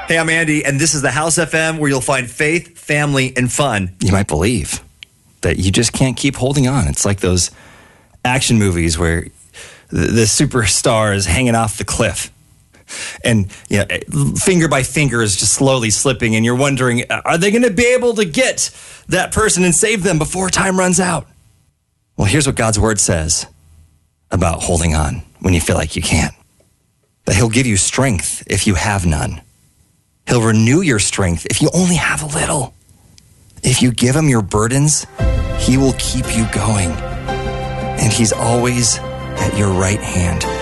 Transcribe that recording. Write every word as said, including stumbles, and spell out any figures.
Hey, I'm Andy, and this is the House F M, where you'll find faith, family, and fun. You might believe that you just can't keep holding on. It's like those action movies where the, the superstar is hanging off the cliff. And you know, finger by finger is just slowly slipping, and you're wondering, are they going to be able to get that person and save them before time runs out? Well, here's what God's word says about holding on when you feel like you can't. That he'll give you strength if you have none. He'll renew your strength if you only have a little. If you give him your burdens, he will keep you going. And he's always at your right hand.